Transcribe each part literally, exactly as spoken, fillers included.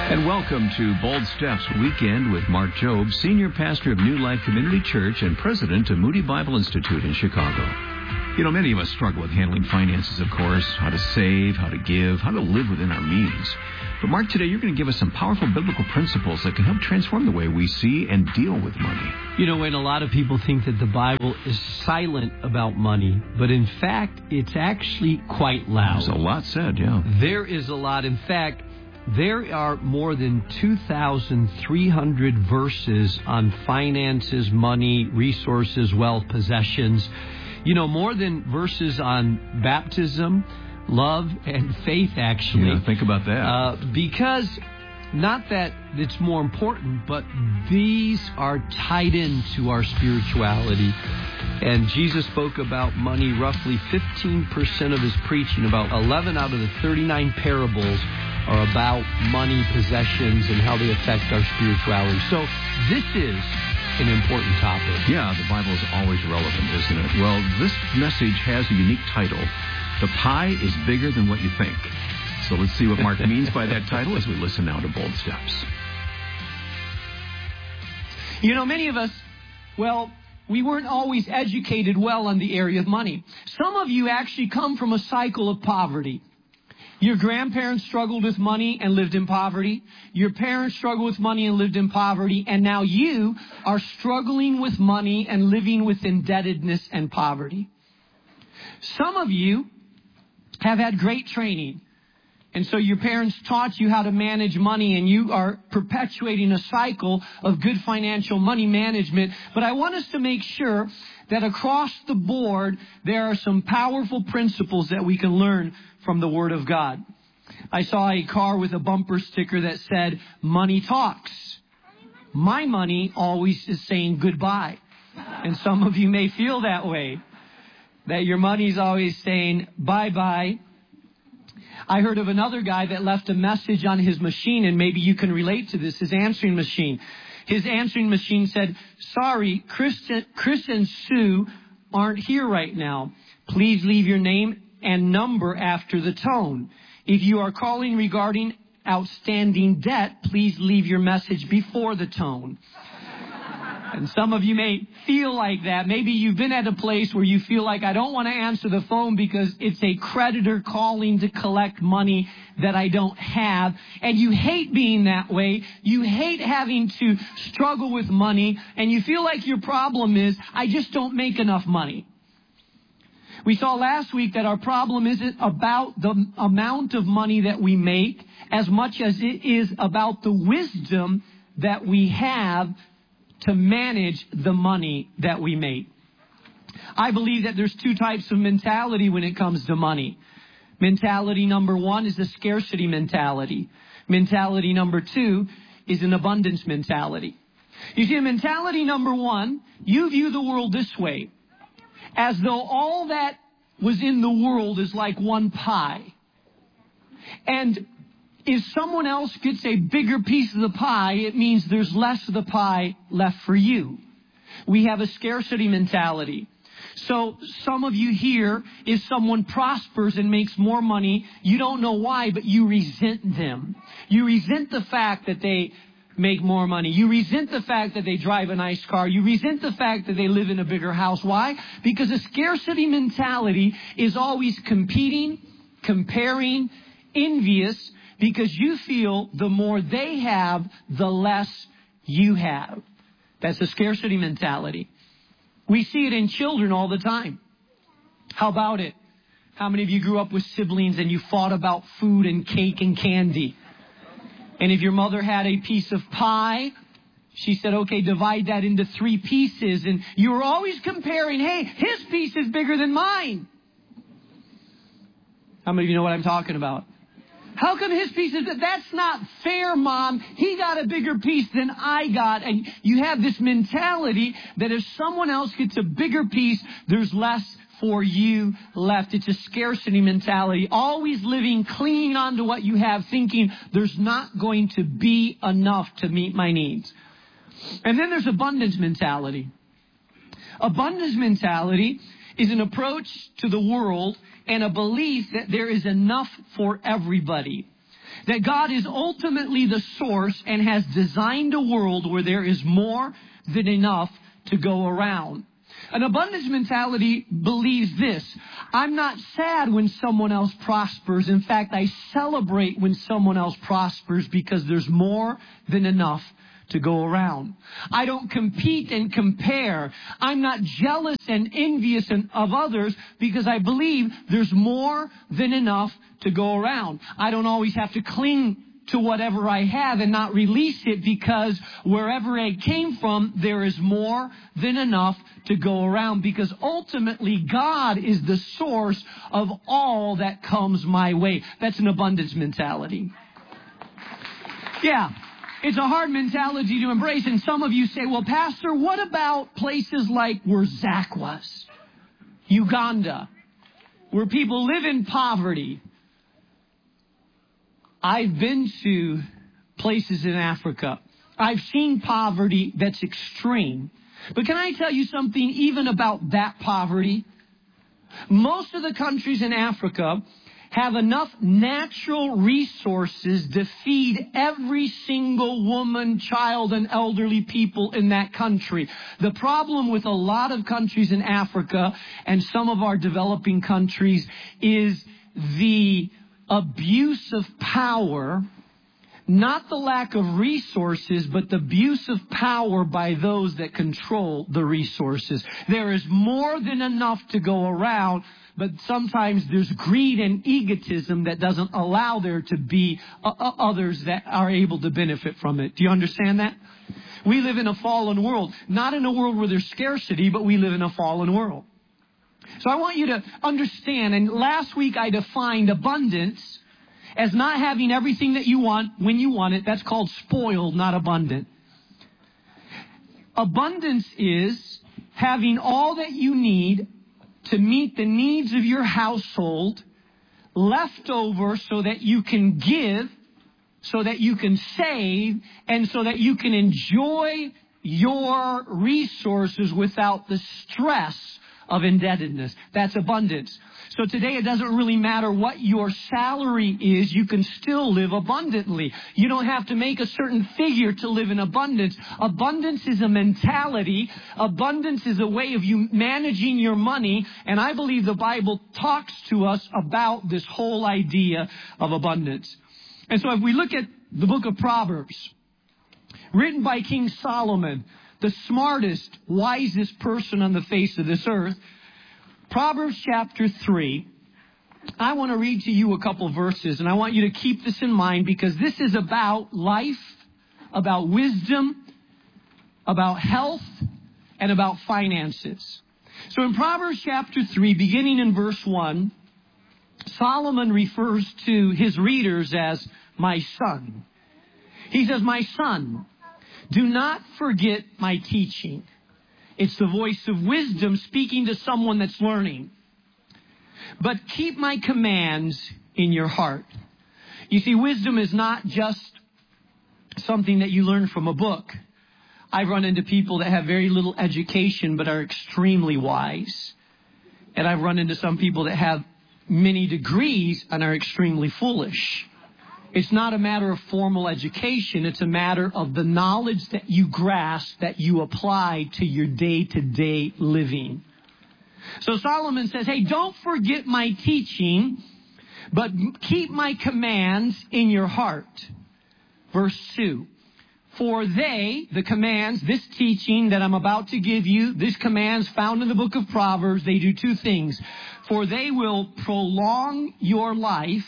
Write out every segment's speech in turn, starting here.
And welcome to Bold Steps Weekend with Mark Jobe, Senior Pastor of New Life Community Church and President of Moody Bible Institute in Chicago. You know, many of us struggle with handling finances, of course, how to save, how to give, how to live within our means. But Mark, today you're going to give us some powerful biblical principles that can help transform the way we see and deal with money. You know, and a lot of people think that the Bible is silent about money, but in fact, it's actually quite loud. There's a lot said, yeah. There is a lot. In fact, there are more than two thousand three hundred verses on finances, money, resources, wealth, possessions. You know, more than verses on baptism, love, and faith, actually. Yeah, think about that. Uh, because not that it's more important, but these are tied into our spirituality. And Jesus spoke about money roughly fifteen percent of his preaching. About eleven out of the thirty-nine parables are about money, possessions, and how they affect our spirituality. So this is an important topic. Yeah, the Bible is always relevant, isn't it? Well, this message has a unique title. The pie is bigger than what you think. So let's see what Mark means by that title as we listen now to Bold Steps. You know, many of us, well, we weren't always educated well on the area of money. Some of you actually come from a cycle of poverty. Your grandparents struggled with money and lived in poverty. Your parents struggled with money and lived in poverty. And now you are struggling with money and living with indebtedness and poverty. Some of you have had great training. And so your parents taught you how to manage money, and you are perpetuating a cycle of good financial money management. But I want us to make sure that across the board, there are some powerful principles that we can learn from the Word of God. I saw a car with a bumper sticker that said, "Money talks." My money always is saying goodbye. And some of you may feel that way, that your money's always saying bye-bye. I heard of another guy that left a message on his machine, and maybe you can relate to this, his answering machine. His answering machine said, "Sorry, Chris, Chris and Sue aren't here right now. Please leave your name and number after the tone. If you are calling regarding outstanding debt, please leave your message before the tone." And some of you may feel like that. Maybe you've been at a place where you feel like, I don't want to answer the phone because it's a creditor calling to collect money that I don't have. And you hate being that way. You hate having to struggle with money. And you feel like your problem is, I just don't make enough money. We saw last week that our problem isn't about the amount of money that we make as much as it is about the wisdom that we have to manage the money that we make. I believe that there's two types of mentality when it comes to money. Mentality number one is the scarcity mentality. Mentality number two is an abundance mentality. You see, mentality number one, you view the world this way, as though all that was in the world is like one pie. And if someone else gets a bigger piece of the pie, it means there's less of the pie left for you. We have a scarcity mentality. So some of you here, if someone prospers and makes more money, you don't know why, but you resent them. You resent the fact that they make more money. You resent the fact that they drive a nice car. You resent the fact that they live in a bigger house. Why? Because a scarcity mentality is always competing, comparing, envious, because you feel the more they have, the less you have. That's a scarcity mentality. We see it in children all the time. How about it? How many of you grew up with siblings and you fought about food and cake and candy? And if your mother had a piece of pie, she said, okay, divide that into three pieces. And you were always comparing, hey, his piece is bigger than mine. How many of you know what I'm talking about? How come his piece is, that's not fair, Mom. He got a bigger piece than I got. And you have this mentality that if someone else gets a bigger piece, there's less for you left. It's a scarcity mentality. Always living, clinging on to what you have, thinking there's not going to be enough to meet my needs. And then there's abundance mentality. Abundance mentality is an approach to the world and a belief that there is enough for everybody. That God is ultimately the source and has designed a world where there is more than enough to go around. An abundance mentality believes this: I'm not sad when someone else prospers. In fact, I celebrate when someone else prospers because there's more than enough to go around. I don't compete and compare. I'm not jealous and envious of others because I believe there's more than enough to go around. I don't always have to cling to whatever I have and not release it because wherever I came from, there is more than enough to go around, because ultimately God is the source of all that comes my way. That's an abundance mentality. Yeah. It's a hard mentality to embrace. And some of you say, well, Pastor, what about places like where Zach was? Uganda, where people live in poverty. I've been to places in Africa. I've seen poverty that's extreme. But can I tell you something even about that poverty? Most of the countries in Africa have enough natural resources to feed every single woman, child, and elderly people in that country. The problem with a lot of countries in Africa and some of our developing countries is the abuse of power, not the lack of resources, but the abuse of power by those that control the resources. There is more than enough to go around, but sometimes there's greed and egotism that doesn't allow there to be uh, others that are able to benefit from it. Do you understand that? We live in a fallen world, not in a world where there's scarcity, but we live in a fallen world. So I want you to understand, and last week I defined abundance as not having everything that you want when you want it. That's called spoiled, not abundant. Abundance is having all that you need to meet the needs of your household, left over so that you can give, so that you can save, and so that you can enjoy your resources without the stress of indebtedness. That's abundance. So today it doesn't really matter what your salary is. You can still live abundantly. You don't have to make a certain figure to live in abundance. Abundance is a mentality. Abundance is a way of you managing your money. And I believe the Bible talks to us about this whole idea of abundance. And so if we look at the book of Proverbs, written by King Solomon, the smartest, wisest person on the face of this earth, Proverbs chapter three, I want to read to you a couple verses, and I want you to keep this in mind because this is about life, about wisdom, about health, and about finances. So in Proverbs chapter three, beginning in verse one, Solomon refers to his readers as my son. He says, my son, do not forget my teaching. It's the voice of wisdom speaking to someone that's learning. But keep my commands in your heart. You see, wisdom is not just something that you learn from a book. I've run into people that have very little education but are extremely wise. And I've run into some people that have many degrees and are extremely foolish. It's not a matter of formal education. It's a matter of the knowledge that you grasp, that you apply to your day-to-day living. So Solomon says, hey, don't forget my teaching, but keep my commands in your heart. Verse two, for they, the commands, this teaching that I'm about to give you, these commands found in the book of Proverbs, they do two things. For they will prolong your life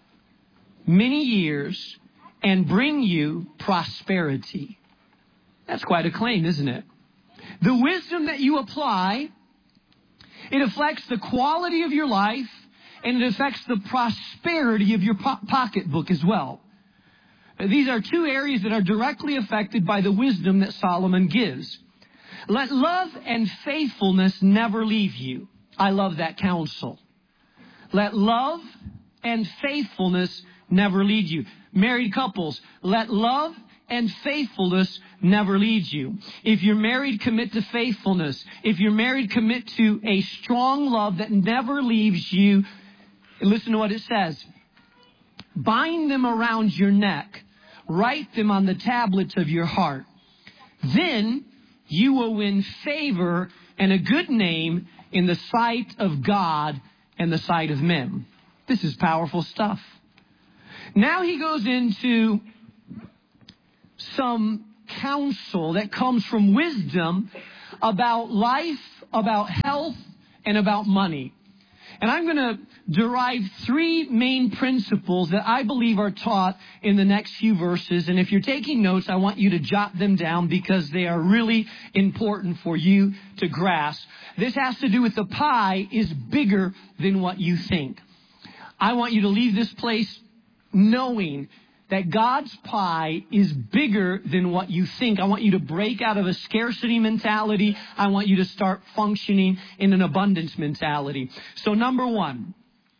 many years and bring you prosperity. That's quite a claim, isn't it? The wisdom that you apply, it affects the quality of your life and it affects the prosperity of your po- pocketbook as well. These are two areas that are directly affected by the wisdom that Solomon gives. Let love and faithfulness never leave you. I love that counsel. Let love and faithfulness never lead you. Married couples, let love and faithfulness never lead you. If you're married, commit to faithfulness. If you're married, commit to a strong love that never leaves you. Listen to what it says. bind them around your neck, write them on the tablets of your heart. Then you will win favor and a good name in the sight of God and the sight of men. This is powerful stuff. Now he goes into some counsel that comes from wisdom about life, about health, and about money. And I'm going to derive three main principles that I believe are taught in the next few verses. And if you're taking notes, I want you to jot them down because they are really important for you to grasp. This has to do with the pie is bigger than what you think. I want you to leave this place knowing that God's pie is bigger than what you think. I want you to break out of a scarcity mentality. I want you to start functioning in an abundance mentality. So number one,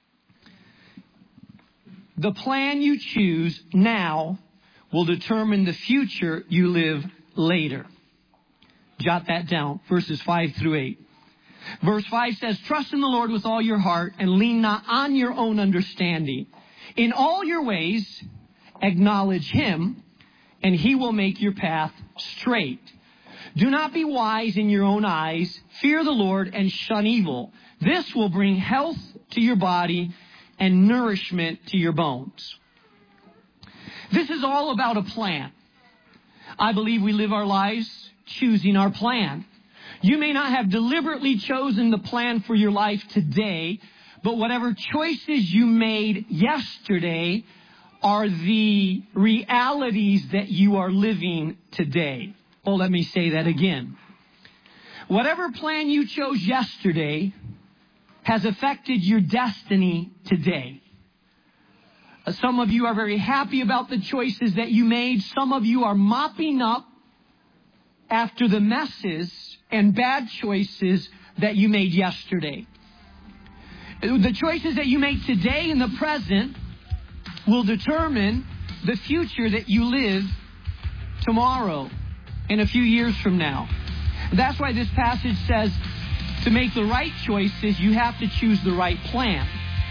the plan you choose now will determine the future you live later. Jot that down, verses five through eight. Verse five says, trust in the Lord with all your heart and lean not on your own understanding. In all your ways, acknowledge him, and he will make your path straight. Do not be wise in your own eyes. Fear the Lord and shun evil. This will bring health to your body and nourishment to your bones. This is all about a plan. I believe we live our lives choosing our plan. You may not have deliberately chosen the plan for your life today, but whatever choices you made yesterday are the realities that you are living today. Oh, let me say that again. Whatever plan you chose yesterday has affected your destiny today. Some of you are very happy about the choices that you made. Some of you are mopping up after the messes and bad choices that you made yesterday. The choices that you make today in the present will determine the future that you live tomorrow and a few years from now. That's why this passage says to make the right choices, you have to choose the right plan.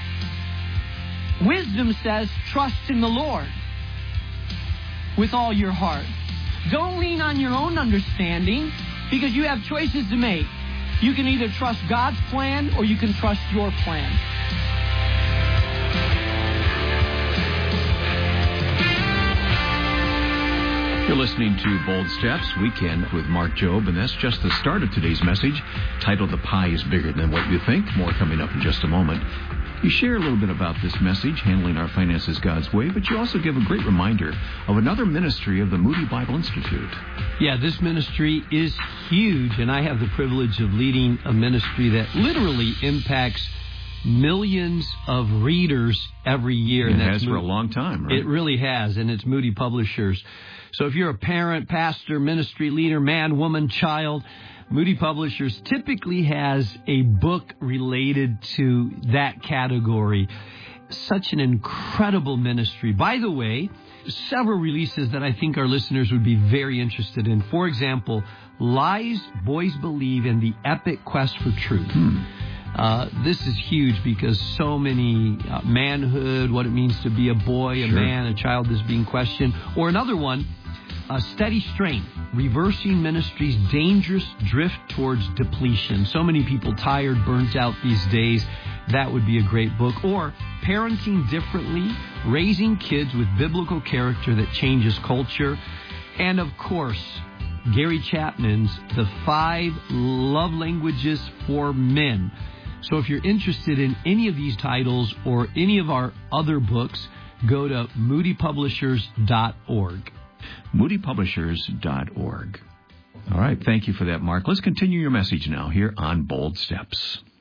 Wisdom says, trust in the Lord with all your heart. Don't lean on your own understanding because you have choices to make. You can either trust God's plan or you can trust your plan. You're listening to Bold Steps Weekend with Mark Jobe, and that's just the start of today's message, titled The Pie is Bigger Than What You Think. More coming up in just a moment. You share a little bit about this message, Handling Our Finances God's Way, but you also give a great reminder of another ministry of the Moody Bible Institute. Yeah, this ministry is huge, and I have the privilege of leading a ministry that literally impacts millions of readers every year. It has for a long time, right? It really has, and it's Moody Publishers. So if you're a parent, pastor, ministry leader, man, woman, child, Moody Publishers typically has a book related to that category. Such an incredible ministry. By the way, several releases that I think our listeners would be very interested in. For example, Lies Boys Believe and the Epic Quest for Truth. Hmm. Uh, this is huge because so many uh, manhood, what it means to be a boy, a sure. man, a child is being questioned. Or another one, Uh, Steady Strength, Reversing Ministry's Dangerous Drift Towards Depletion. So many people tired, burnt out these days. That would be a great book. Or Parenting Differently, Raising Kids with Biblical Character That Changes Culture. And of course, Gary Chapman's The Five Love Languages for Men. So if you're interested in any of these titles or any of our other books, go to moody publishers dot org. moody publishers dot org. All right, thank you for that, Mark. Let's continue your message now here on Bold Steps.